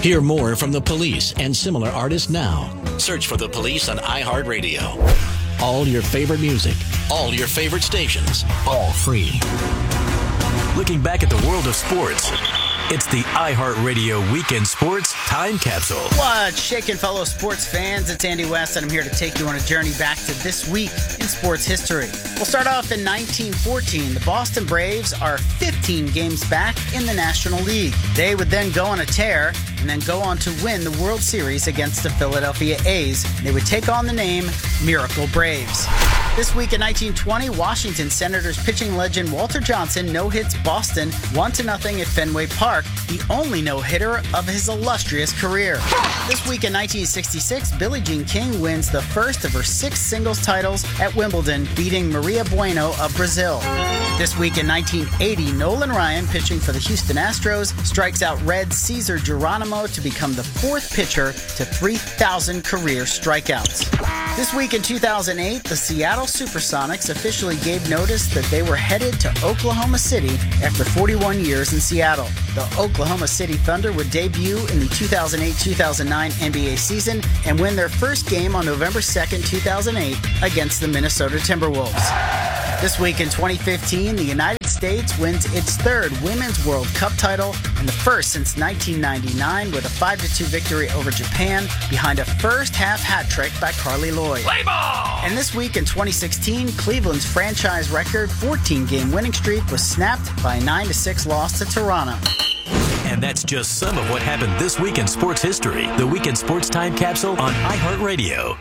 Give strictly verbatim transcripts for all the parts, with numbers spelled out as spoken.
Hear more from The Police and similar artists now. Search for The Police on iHeartRadio. All your favorite music, all your favorite stations, all free. Looking back at the world of sports, it's the iHeartRadio Weekend Sports Time Capsule. What's shaking, fellow sports fans? It's Andy West, and I'm here to take you on a journey back to this week in sports history. We'll start off in nineteen fourteen. The Boston Braves are fifteen games back in the National League. They would then go on a tear and then go on to win the World Series against the Philadelphia A's. They would take on the name Miracle Braves. This week in nineteen twenty, Washington Senators pitching legend Walter Johnson no-hits Boston one to nothing at Fenway Park, the only no-hitter of his illustrious career. This week in nineteen sixty-six, Billie Jean King wins the first of her six singles titles at Wimbledon, beating Maria Bueno of Brazil. This week in nineteen eighty, Nolan Ryan, pitching for the Houston Astros, strikes out Reds Cesar Geronimo to become the fourth pitcher to three thousand career strikeouts. This week in two thousand eight, the Seattle Supersonics officially gave notice that they were headed to Oklahoma City after forty-one years in Seattle. The Oklahoma City Thunder would debut in the two thousand eight two thousand nine N B A season and win their first game on November second, two thousand eight against the Minnesota Timberwolves. This week in twenty fifteen, the United States wins its third Women's World Cup title and the first since nineteen ninety-nine with a five to two victory over Japan behind a first-half hat trick by Carly Lloyd. Play ball! And this week in twenty sixteen, Cleveland's franchise record fourteen-game winning streak was snapped by a nine to six loss to Toronto. And that's just some of what happened this week in sports history. The Weekend Sports Time Capsule on iHeartRadio.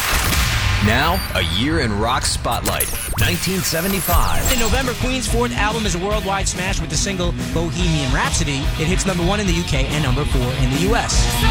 Now, a year in rock spotlight. nineteen seventy-five. In November, Queen's fourth album is a worldwide smash with the single Bohemian Rhapsody. It hits number one in the U K and number four in the U S